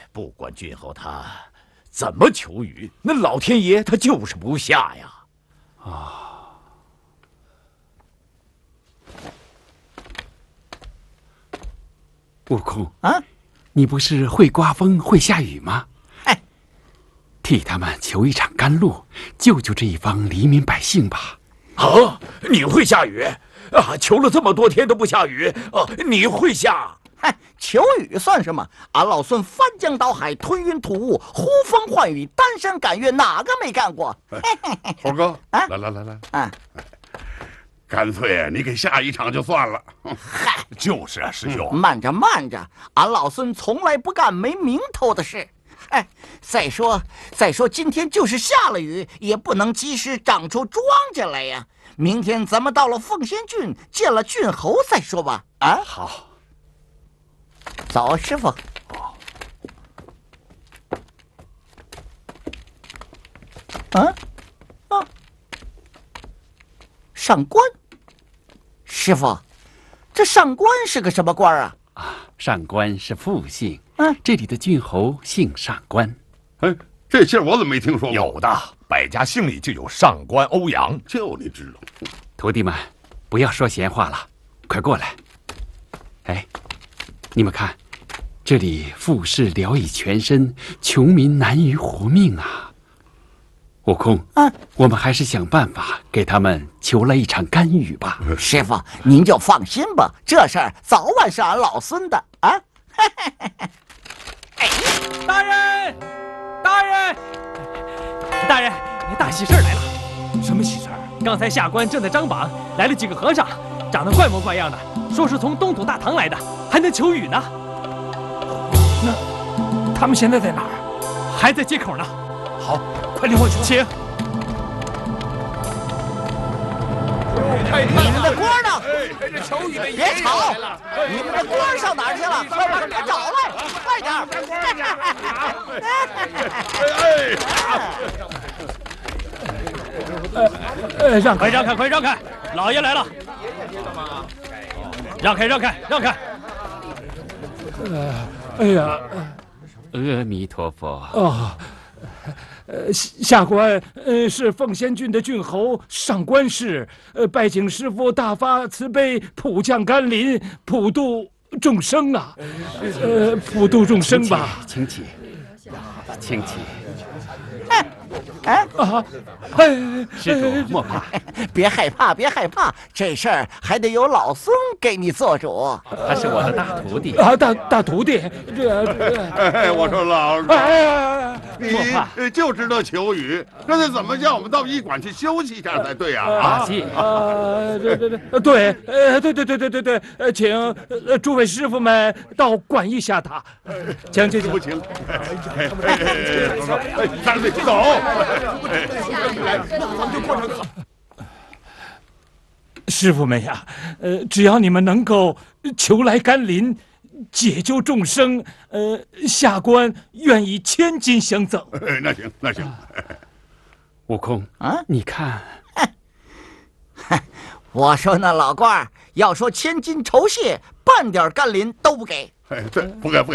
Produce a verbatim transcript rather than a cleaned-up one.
不管郡侯他怎么求雨，那老天爷他就是不下呀！ 啊，悟空啊， 你不是会刮风会下雨吗？ 哎， 替他们求一场甘露，救救这一方黎民百姓吧。 啊，你会下雨啊？求了这么多天都不下雨啊？你会下？ 嗨，求雨算什么？俺老孙翻江倒海，吞云吐雾，呼风唤雨，单山赶月，哪个没干过？ 哎、猴哥， 啊， 来来来来， 啊， 干脆你给下一场就算了。 嗨， 就是啊，师兄。 慢着慢着，俺老孙从来不干没名头的事。哎，再说再说，今天就是下了雨，也不能及时长出庄稼来呀。明天咱们到了凤仙郡，见了郡侯再说吧。啊， 好。 走，师傅。啊啊！上官，师傅，这上官是个什么官啊？ 啊，上官是复姓。 嗯， 这里的郡侯姓上官。 哎，这姓我怎么没听说过？ 有的，百家姓里就有上官欧阳。 就你知道。 徒弟们，不要说闲话了，快过来。哎，你们看。这里富士聊以全身，穷民难于活命啊！悟空， 啊， 我们还是想办法给他们求来一场甘雨吧。 师傅，您就放心吧，这事儿早晚是俺老孙的啊！ 哎，大人，大人，大人，大喜事儿来了！ 什么喜事儿？ 刚才下官正在张榜，来了几个和尚，长得怪模怪样的，说是从东土大唐来的，还能求雨呢。 那他们现在在哪儿？ 还在街口呢。 好，快领我去。 请。 你们的锅呢？ 这求雨的别吵！你们的锅上哪儿去了？快把锅找来，快点！ 哎，呃，让开，让开，快让开！老爷来了。让开，让开，让开！ 呃，哎呀， 阿弥陀佛。 哦，呃，下官呃是凤仙郡的郡侯上官氏，呃，拜请师父大发慈悲，普降甘霖，普度众生啊！呃，普度众生吧。 请起，请起。 哎啊！哎， 施主莫怕， 别害怕，别害怕，这事儿还得由老孙给你做主。 他是我的大徒弟啊，大大徒弟，这这…… 哎，我说老师， 哎， 你就知道求雨，那得怎么叫我们到医馆去休息一下才对呀？ 啊， 啊，这这这，对，呃，对对对对对对，呃，请呃诸位师傅们到管一下他，请请请， 不行，哎哎，三位走。 师傅们呀，呃，只要你们能够求来甘霖，解救众生，呃，下官愿意千金相赠。 那行，那行。 悟空啊， 你看， 我说那老官儿要说千金酬谢，半点甘霖都不给。 哎，对，不给不给。